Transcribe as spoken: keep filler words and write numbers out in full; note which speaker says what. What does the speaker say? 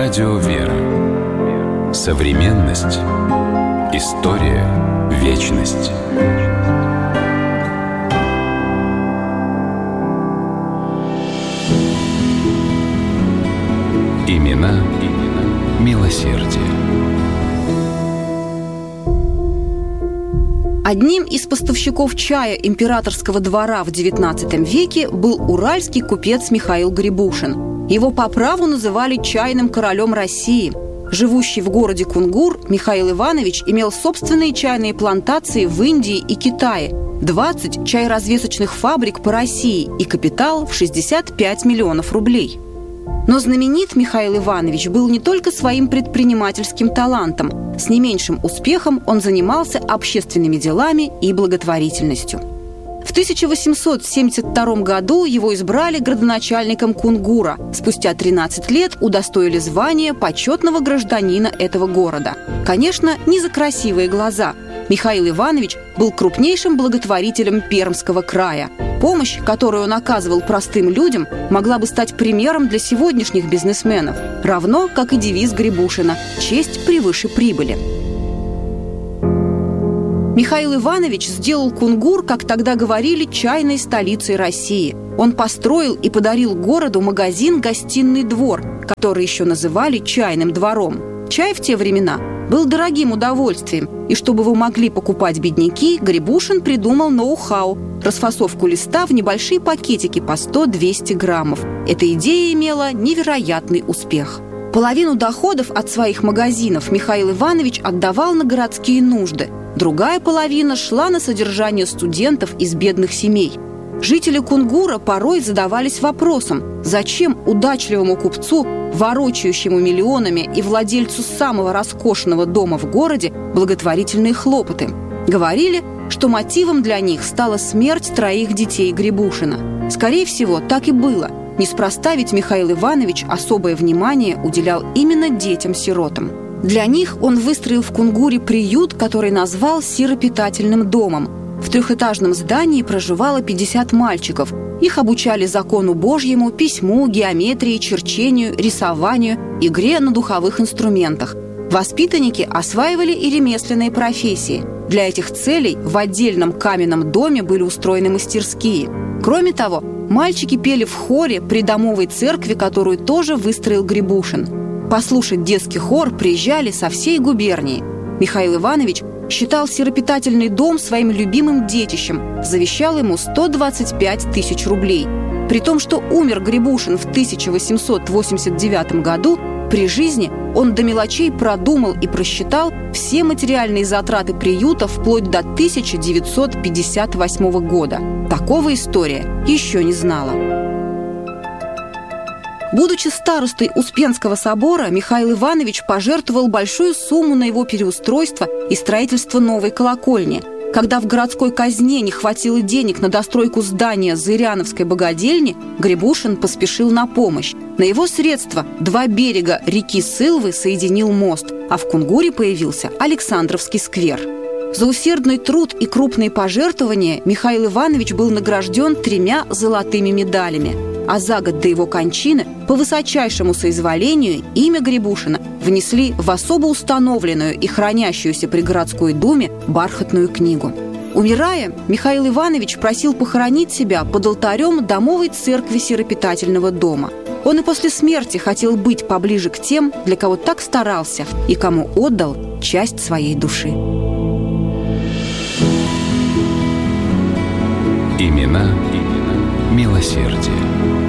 Speaker 1: Радио «Вера». Современность. История. Вечность. Имена, имена милосердия.
Speaker 2: Одним из поставщиков чая императорского двора в девятнадцатом веке был уральский купец Михаил Грибушин. Его по праву называли чайным королем России. Живущий в городе Кунгур, Михаил Иванович имел собственные чайные плантации в Индии и Китае, двадцать чайразвесочных фабрик по России и капитал в шестьдесят пять миллионов рублей. Но знаменит Михаил Иванович был не только своим предпринимательским талантом. С не меньшим успехом он занимался общественными делами и благотворительностью. В тысяча восемьсот семьдесят втором году его избрали градоначальником Кунгура. Спустя тринадцать лет удостоили звания почетного гражданина этого города. Конечно, не за красивые глаза. Михаил Иванович был крупнейшим благотворителем Пермского края. Помощь, которую он оказывал простым людям, могла бы стать примером для сегодняшних бизнесменов, равно как и девиз Грибушина «Честь превыше прибыли». Михаил Иванович сделал Кунгур, как тогда говорили, чайной столицей России. Он построил и подарил городу магазин-гостиный двор, который еще называли чайным двором. Чай в те времена был дорогим удовольствием, и чтобы вы могли покупать бедняки, Грибушин придумал ноу-хау – расфасовку листа в небольшие пакетики по сто-двести граммов. Эта идея имела невероятный успех. Половину доходов от своих магазинов Михаил Иванович отдавал на городские нужды. Другая половина шла на содержание студентов из бедных семей. Жители Кунгура порой задавались вопросом, зачем удачливому купцу, ворочающему миллионами и владельцу самого роскошного дома в городе, благотворительные хлопоты. Говорили, что мотивом для них стала смерть троих детей Грибушина. Скорее всего, так и было. Неспроста ведь Михаил Иванович особое внимание уделял именно детям-сиротам. Для них он выстроил в Кунгуре приют, который назвал сиропитательным домом. В трехэтажном здании проживало пятьдесят мальчиков. Их обучали закону Божьему, письму, геометрии, черчению, рисованию, игре на духовых инструментах. Воспитанники осваивали и ремесленные профессии. Для этих целей в отдельном каменном доме были устроены мастерские. Кроме того, мальчики пели в хоре при домовой церкви, которую тоже выстроил Грибушин. Послушать детский хор приезжали со всей губернии. Михаил Иванович считал сиропитательный дом своим любимым детищем, завещал ему сто двадцать пять тысяч рублей. При том, что умер Грибушин в тысяча восемьсот восемьдесят девятом году, при жизни он до мелочей продумал и просчитал все материальные затраты приюта вплоть до тысяча девятьсот пятьдесят восьмого года. Такого история еще не знала. Будучи старостой Успенского собора, Михаил Иванович пожертвовал большую сумму на его переустройство и строительство новой колокольни. Когда в городской казне не хватило денег на достройку здания Зыряновской богадельни, Грибушин поспешил на помощь. На его средства два берега реки Сылвы соединил мост, а в Кунгуре появился Александровский сквер. За усердный труд и крупные пожертвования Михаил Иванович был награжден тремя золотыми медалями. А за год до его кончины по высочайшему соизволению имя Грибушина внесли в особо установленную и хранящуюся при городской думе бархатную книгу. Умирая, Михаил Иванович просил похоронить себя под алтарем домовой церкви сиропитательного дома. Он и после смерти хотел быть поближе к тем, для кого так старался и кому отдал часть своей души.
Speaker 1: Имена, имена милосердия.